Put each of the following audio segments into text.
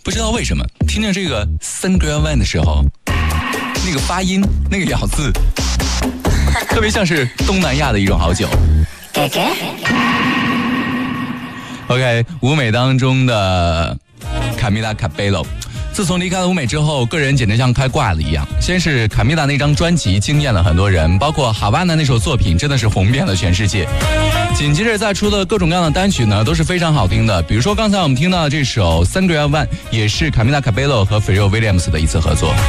不知道为什么听见这个 Sangria One 的时候，那个发音那个咬字特别像是东南亚的一种好酒。OK， 舞美当中的卡米拉·卡贝罗，自从离开了舞美之后，个人简直像开挂了一样。先是卡米拉那张专辑惊艳了很多人，包括哈瓦那那首作品真的是红遍了全世界。紧接着再出的各种各样的单曲呢，都是非常好听的。比如说刚才我们听到的这首 Sangria One， 也是卡米拉·卡贝罗和菲瑞·威廉姆斯的一次合作。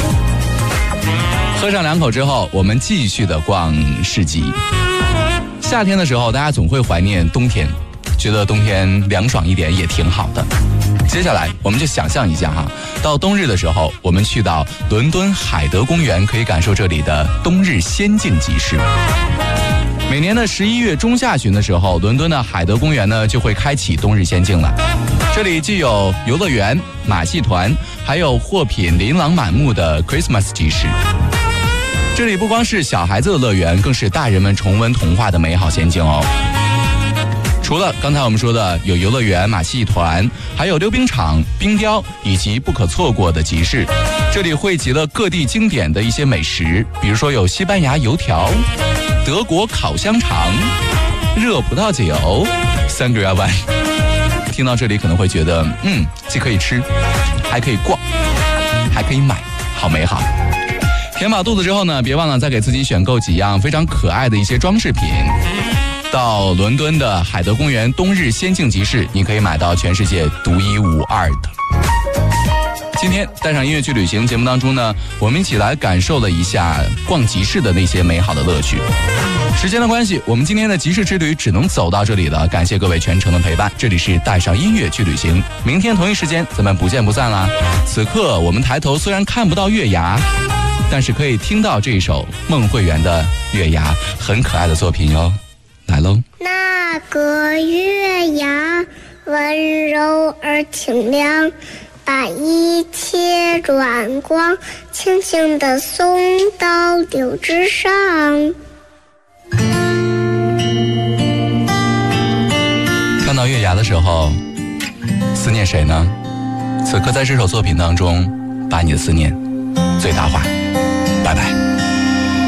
喝上两口之后，我们继续的逛市集。夏天的时候，大家总会怀念冬天，觉得冬天凉爽一点也挺好的。接下来我们就想象一下哈，到冬日的时候，我们去到伦敦海德公园，可以感受这里的冬日仙境集市。每年的11月中下旬的时候，伦敦的海德公园呢就会开启冬日仙境了。这里既有游乐园、马戏团，还有货品琳琅满目的 Christmas 集市。这里不光是小孩子的乐园，更是大人们重温童话的美好仙境哦。除了刚才我们说的有游乐园、马戏团，还有溜冰场、冰雕以及不可错过的集市。这里汇集了各地经典的一些美食，比如说有西班牙油条、德国烤香肠、热葡萄酒、Sangria One。听到这里可能会觉得，既可以吃，还可以逛，还可以买，好美好。填饱肚子之后呢，别忘了再给自己选购几样非常可爱的一些装饰品。到伦敦的海德公园冬日仙境集市，你可以买到全世界独一无二的。今天带上音乐剧旅行节目当中呢，我们一起来感受了一下逛集市的那些美好的乐趣。时间的关系，我们今天的集市之旅只能走到这里了，感谢各位全程的陪伴。这里是带上音乐去旅行，明天同一时间咱们不见不散啦。此刻我们抬头虽然看不到月牙，但是可以听到这首孟慧圆的月牙，很可爱的作品哟。来喽！ 那个月牙温柔而清亮，把一切软光轻轻地送到柳枝上。 看到月牙的时候，思念谁呢？此刻在这首作品当中，把你的思念最大化。